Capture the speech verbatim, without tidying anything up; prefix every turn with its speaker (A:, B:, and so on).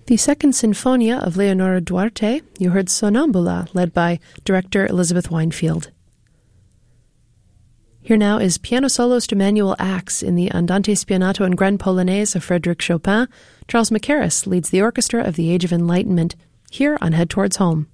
A: The Second Sinfonia of Leonora Duarte, you heard Sonnambula, led by director Elizabeth Winefield. Here now is piano soloist Emanuel Ax in the Andante Spianato and Gran Polonaise of Frédéric Chopin. Charles Mackerras leads the orchestra of the Age of Enlightenment, here on Head Towards Home.